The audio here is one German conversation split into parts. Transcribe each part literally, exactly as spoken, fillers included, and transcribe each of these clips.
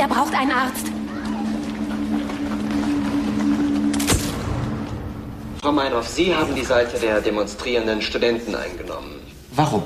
er braucht einen Arzt. Frau Meinhof, Sie haben die Seite der demonstrierenden Studenten eingenommen. Warum?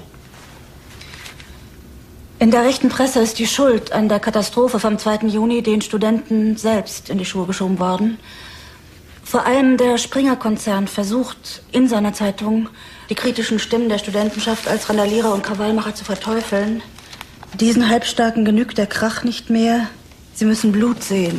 In der rechten Presse ist die Schuld an der Katastrophe vom zweiten Juni den Studenten selbst in die Schuhe geschoben worden. Vor allem der Springer-Konzern versucht in seiner Zeitung, die kritischen Stimmen der Studentenschaft als Randalierer und Krawallmacher zu verteufeln. Diesen Halbstarken genügt der Krach nicht mehr. Sie müssen Blut sehen.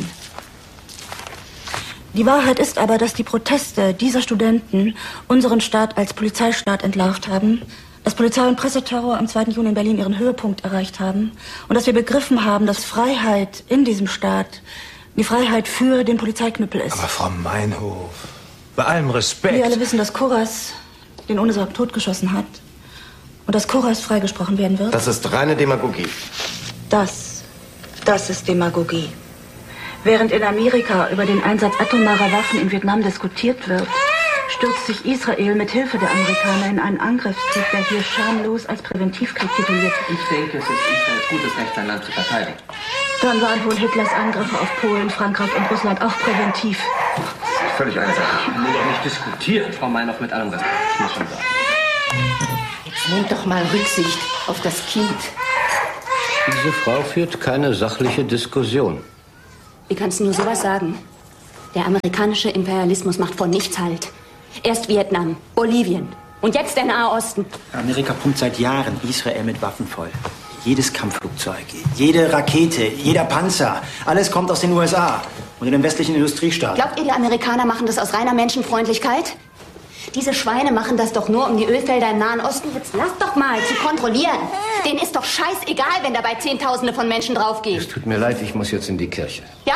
Die Wahrheit ist aber, dass die Proteste dieser Studenten unseren Staat als Polizeistaat entlarvt haben, dass Polizei- und Presseterror am zweiten Juni in Berlin ihren Höhepunkt erreicht haben und dass wir begriffen haben, dass Freiheit in diesem Staat die Freiheit für den Polizeiknüppel ist. Aber Frau Meinhof, bei allem Respekt... Wir alle wissen, dass Koras den Ohnesorg totgeschossen hat und dass Koras freigesprochen werden wird. Das ist reine Demagogie. Das, das ist Demagogie. Während in Amerika über den Einsatz atomarer Waffen in Vietnam diskutiert wird, stürzt sich Israel mit Hilfe der Amerikaner in einen Angriffskrieg, der hier schamlos als Präventivkrieg tituliert wird. Ich denke, es ist Israels gutes Recht, sein Land zu verteidigen. Dann waren wohl Hitlers Angriffe auf Polen, Frankreich und Russland auch präventiv. Das ist völlig einseitig. Ich will doch nicht diskutieren, Frau Meinhof, mit allem Respekt. Ich muss schon sagen. Jetzt nehmt doch mal Rücksicht auf das Kind. Diese Frau führt keine sachliche Diskussion. Wie kannst du nur sowas sagen? Der amerikanische Imperialismus macht vor nichts Halt. Erst Vietnam, Bolivien und jetzt der Nahe Osten. Amerika pumpt seit Jahren Israel mit Waffen voll. Jedes Kampfflugzeug, jede Rakete, jeder Panzer, alles kommt aus den U S A und den westlichen Industriestaaten. Glaubt ihr, die Amerikaner machen das aus reiner Menschenfreundlichkeit? Diese Schweine machen das doch nur, um die Ölfelder im Nahen Osten, jetzt lasst doch mal, zu kontrollieren. Denen ist doch scheißegal, wenn dabei Zehntausende von Menschen draufgehen. Es tut mir leid, ich muss jetzt in die Kirche. Ja?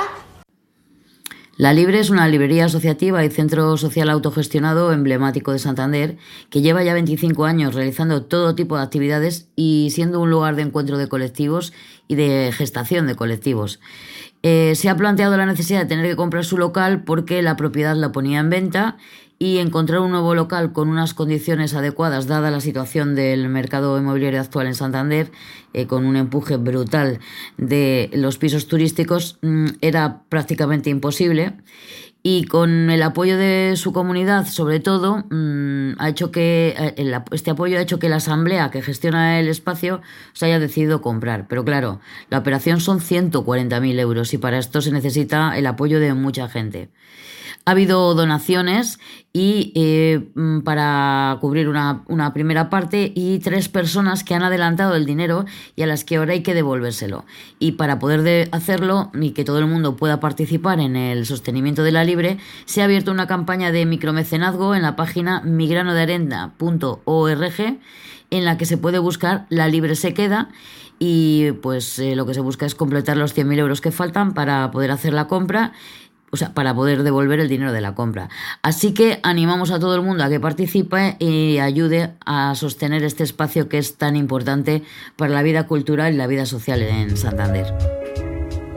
La Libre es una librería asociativa y centro social autogestionado emblemático de Santander que lleva ya veinticinco años realizando todo tipo de actividades y siendo un lugar de encuentro de colectivos y de gestación de colectivos. Eh, se ha planteado la necesidad de tener que comprar su local porque la propiedad la ponía en venta y encontrar un nuevo local con unas condiciones adecuadas dada la situación del mercado inmobiliario actual en Santander, eh, con un empuje brutal de los pisos turísticos, mmm, era prácticamente imposible. Y con el apoyo de su comunidad, sobre todo, mmm, ha hecho que el, este apoyo ha hecho que la asamblea que gestiona el espacio se haya decidido comprar. Pero claro, la operación son ciento cuarenta mil euros y para esto se necesita el apoyo de mucha gente. Ha habido donaciones y eh, para cubrir una, una primera parte y tres personas que han adelantado el dinero y a las que ahora hay que devolvérselo. Y para poder de hacerlo y que todo el mundo pueda participar en el sostenimiento de la Libre, se ha abierto una campaña de micromecenazgo en la página mi grano de arena punto org en la que se puede buscar La Libre se queda y pues eh, lo que se busca es completar los cien mil euros que faltan para poder hacer la compra. O sea, para poder devolver el dinero de la compra. Así que animamos a todo el mundo a que participe y ayude a sostener este espacio que es tan importante para la vida cultural y la vida social en Santander.